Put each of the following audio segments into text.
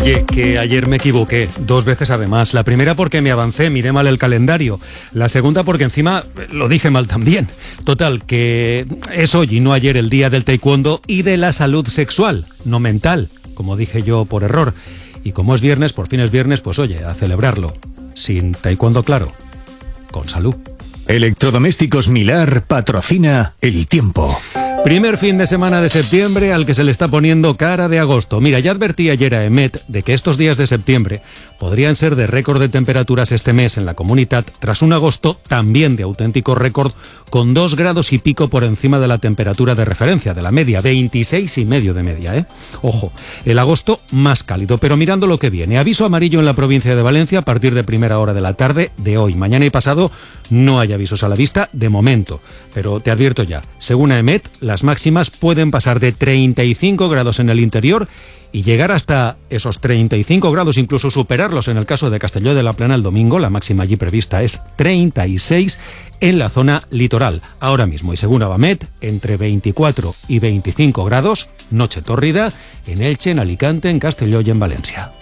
Oye, que ayer me equivoqué, 2 veces además. La primera porque me avancé, miré mal el calendario. La segunda porque encima lo dije mal también. Total, que es hoy y no ayer el día del taekwondo y de la salud sexual, no mental, como dije yo por error. Y como es viernes, por fin es viernes, pues oye, a celebrarlo. Sin taekwondo, claro, con salud. Electrodomésticos Milar patrocina El Tiempo. Primer fin de semana de septiembre al que se le está poniendo cara de agosto. Mira, ya advertí ayer a EMET de que estos días de septiembre podrían ser de récord de temperaturas este mes en la Comunitat, tras un agosto también de auténtico récord, con 2 grados y pico por encima de la temperatura de referencia, de la media, 26,5 de media, ¿eh? Ojo, el agosto más cálido, pero mirando lo que viene. Aviso amarillo en la provincia de Valencia a partir de primera hora de la tarde de hoy. Mañana y pasado no hay avisos a la vista de momento, pero te advierto ya, según EMET, las máximas pueden pasar de 35 grados en el interior y llegar hasta esos 35 grados, incluso superarlos en el caso de Castelló de la Plana el domingo. La máxima allí prevista es 36 en la zona litoral. Ahora mismo, y según Avamet, entre 24 y 25 grados, noche tórrida, en Elche, en Alicante, en Castelló y en Valencia.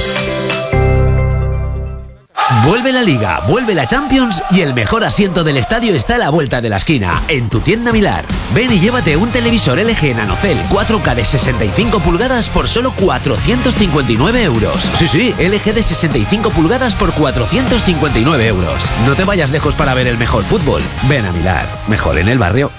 Vuelve la Liga, vuelve la Champions y el mejor asiento del estadio está a la vuelta de la esquina, en tu tienda Milar. Ven y llévate un televisor LG NanoCell 4K de 65 pulgadas por solo 459 euros. Sí, LG de 65 pulgadas por 459 euros. No te vayas lejos para ver el mejor fútbol. Ven a Milar, mejor en el barrio.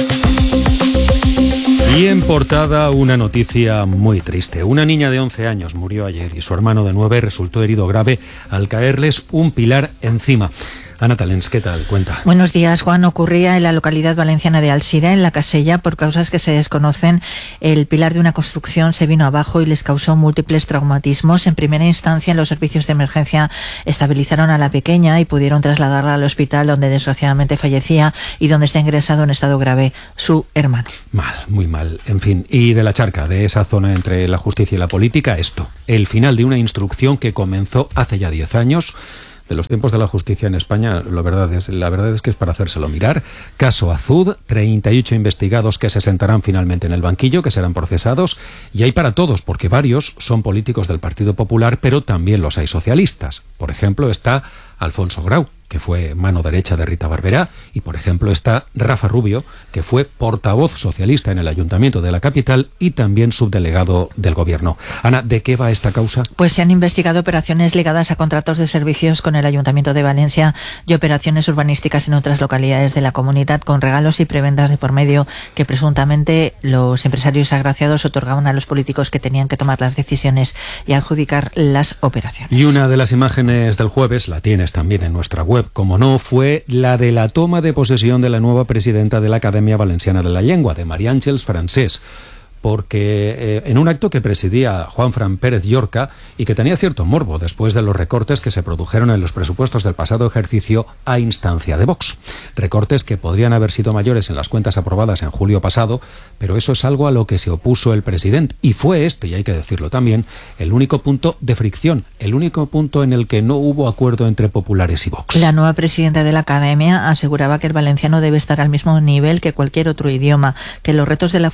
Y en portada una noticia muy triste. Una niña de 11 años murió ayer y su hermano de 9 resultó herido grave al caerles un pilar encima. Ana Talens, ¿qué tal? Cuenta. Buenos días, Juan. Ocurría en la localidad valenciana de Alsira, en la Casella. Por causas que se desconocen, el pilar de una construcción se vino abajo y les causó múltiples traumatismos. En primera instancia, los servicios de emergencia estabilizaron a la pequeña y pudieron trasladarla al hospital, donde desgraciadamente fallecía y donde está ingresado en estado grave su hermano. Mal, muy mal. En fin, y de la charca, de esa zona entre la justicia y la política, esto. El final de una instrucción que comenzó hace ya 10 años, de los tiempos de la justicia en España. La verdad es que es para hacérselo mirar. Caso Azud, 38 investigados que se sentarán finalmente en el banquillo, que serán procesados, y hay para todos, porque varios son políticos del Partido Popular, pero también los hay socialistas. Por ejemplo, está Alfonso Grau, que fue mano derecha de Rita Barberá, y por ejemplo está Rafa Rubio, que fue portavoz socialista en el Ayuntamiento de la capital y también subdelegado del Gobierno. Ana, ¿de qué va esta causa? Pues se han investigado operaciones ligadas a contratos de servicios con el Ayuntamiento de Valencia y operaciones urbanísticas en otras localidades de la Comunitat, con regalos y prebendas de por medio que presuntamente los empresarios agraciados otorgaban a los políticos que tenían que tomar las decisiones y adjudicar las operaciones. Y una de las imágenes del jueves, la tienes también en nuestra web, como no, fue la de la toma de posesión de la nueva presidenta de la Academia Valenciana de la Llengua, de María Àngels Francés, porque en un acto que presidía Juanfran Pérez Llorca y que tenía cierto morbo después de los recortes que se produjeron en los presupuestos del pasado ejercicio a instancia de Vox. Recortes que podrían haber sido mayores en las cuentas aprobadas en julio pasado, pero eso es algo a lo que se opuso el presidente, y fue este, y hay que decirlo también, el único punto de fricción, el único punto en el que no hubo acuerdo entre populares y Vox. La nueva presidenta de la Academia aseguraba que el valenciano debe estar al mismo nivel que cualquier otro idioma, que los retos del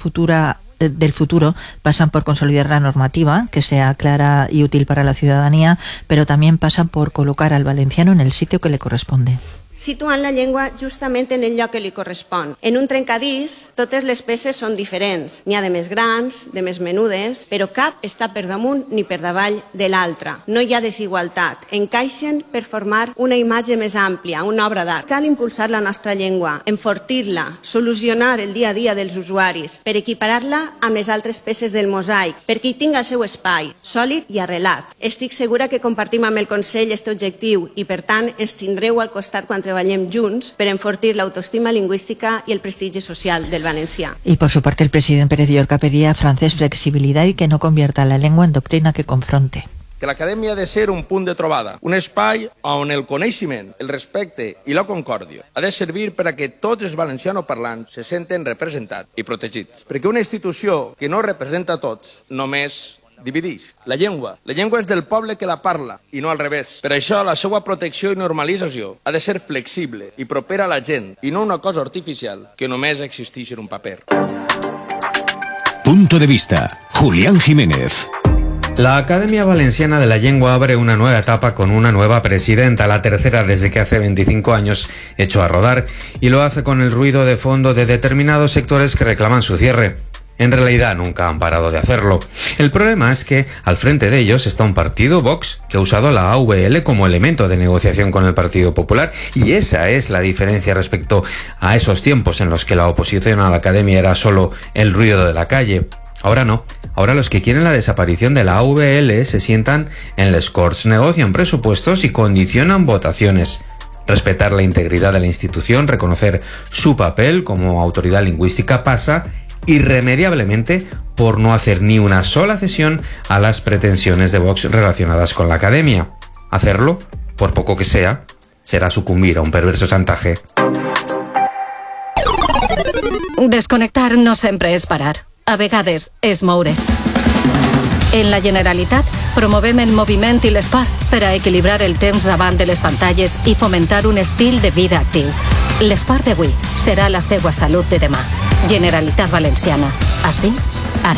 futuro pasan por consolidar la normativa, que sea clara y útil para la ciudadanía, pero también pasan por colocar al valenciano en el sitio que le corresponde. Situant la llengua justament en el lloc que li correspon. En un trencadís, totes les peces són diferents. N'hi ha de més grans, de més menudes, però cap està per damunt ni per davall de l'altra. No hi ha desigualtat. Encaixen per formar una imatge més àmplia, una obra d'art. Cal impulsar la nostra llengua, enfortir-la, solucionar el dia a dia dels usuaris, per equiparar-la amb les altres peces del mosaic, perquè hi tingui el seu espai, sòlid i arrelat. Estic segura que compartim amb el Consell este objectiu i, per tant, ens tindreu al costat quan treballem junts per enfortir la autoestima lingüística y el prestigio social del valencià. Y por su parte el presidente Pérez Llorca pedía a Francés flexibilidad y que no convierta la lengua en doctrina que confronte. Que l'acadèmia ha de ser un punt de trobada, un espai on el coneixement, el respecte i la concòrdia ha de servir per a que tots els valencianoparlants se senten representats i protegits. Perquè una institució que no representa a tots només divideix. La llengua és del poble que la parla i no al revés. Per això la seva protecció i normalització ha de ser flexible i propera a la gent i no una cosa artificial que només existeix en un paper. Punto de vista. Julián Jiménez. La Academia Valenciana de la Llengua abre una nueva etapa con una nueva presidenta, la tercera desde que hace 25 años echó a rodar, y lo hace con el ruido de fondo de determinados sectores que reclaman su cierre. En realidad nunca han parado de hacerlo. El problema es que al frente de ellos está un partido, Vox, que ha usado la AVL como elemento de negociación con el Partido Popular, y esa es la diferencia respecto a esos tiempos en los que la oposición a la Academia era solo el ruido de la calle. Ahora no. Ahora los que quieren la desaparición de la AVL se sientan en les Corts, negocian presupuestos y condicionan votaciones. Respetar la integridad de la institución, reconocer su papel como autoridad lingüística pasa irremediablemente por no hacer ni una sola cesión a las pretensiones de Vox relacionadas con la Academia. Hacerlo, por poco que sea, será sucumbir a un perverso chantaje. Desconnectar no sempre és parar. A vegades és moure's. En la Generalitat promovem el moviment i l'esport per a equilibrar el temps davant de les pantalles i fomentar un estil de vida actiu. L'esport d'avui serà la seva salut de demà. Generalitat Valenciana. Així, ara.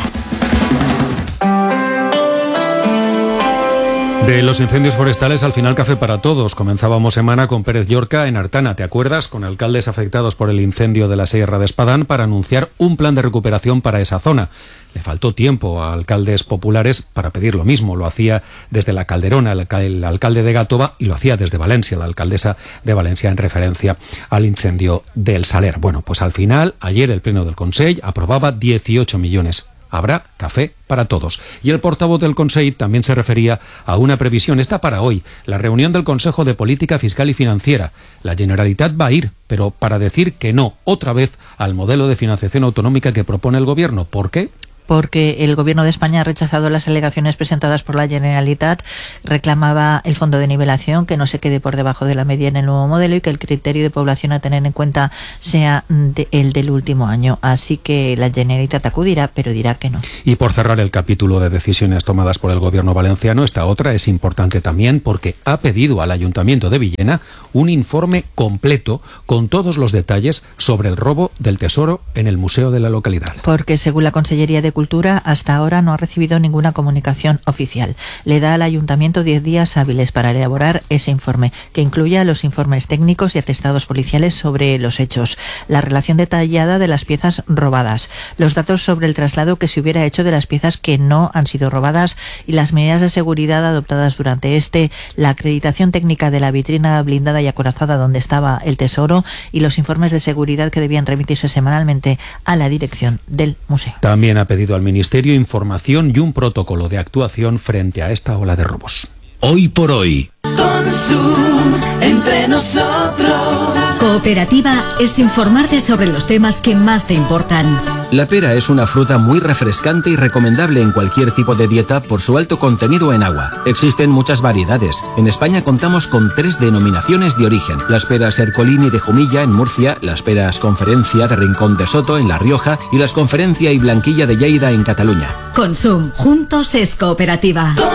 De los incendios forestales al final café para todos. Comenzábamos semana con Pérez Llorca en Artana, ¿te acuerdas? Con alcaldes afectados por el incendio de la Sierra de Espadán para anunciar un plan de recuperación para esa zona. Le faltó tiempo a alcaldes populares para pedir lo mismo. Lo hacía desde la Calderona el alcalde de Gàtova y lo hacía desde Valencia, la alcaldesa de Valencia, en referencia al incendio del Saler. Bueno, pues al final, ayer el Pleno del Consell aprobaba 18 millones. Habrá café para todos. Y el portavoz del Consell también se refería a una previsión. Está para hoy, la reunión del Consejo de Política Fiscal y Financiera. La Generalitat va a ir, pero para decir que no, otra vez, al modelo de financiación autonómica que propone el Gobierno. ¿Por qué? Porque el Gobierno de España ha rechazado las alegaciones presentadas por la Generalitat, reclamaba el fondo de nivelación, que no se quede por debajo de la media en el nuevo modelo y que el criterio de población a tener en cuenta sea el del último año. Así que la Generalitat acudirá, pero dirá que no. Y por cerrar el capítulo de decisiones tomadas por el Gobierno valenciano, esta otra es importante también porque ha pedido al Ayuntamiento de Villena un informe completo con todos los detalles sobre el robo del tesoro en el museo de la localidad. Porque según la Consellería de Cultura, hasta ahora no ha recibido ninguna comunicación oficial. Le da al Ayuntamiento 10 días hábiles para elaborar ese informe, que incluya los informes técnicos y atestados policiales sobre los hechos, la relación detallada de las piezas robadas, los datos sobre el traslado que se hubiera hecho de las piezas que no han sido robadas y las medidas de seguridad adoptadas durante la acreditación técnica de la vitrina blindada y acorazada donde estaba el tesoro y los informes de seguridad que debían remitirse semanalmente a la dirección del museo. También ha pedido al Ministerio información y un protocolo de actuación frente a esta ola de robos. Hoy por hoy. Consum, entre nosotros. Cooperativa es informarte sobre los temas que más te importan. La pera es una fruta muy refrescante y recomendable en cualquier tipo de dieta por su alto contenido en agua. Existen muchas variedades. En España contamos con 3 denominaciones de origen. Las peras Ercolini de Jumilla en Murcia, las peras Conferencia de Rincón de Soto en La Rioja y las Conferencia y Blanquilla de Lleida en Cataluña. Consum, juntos es cooperativa.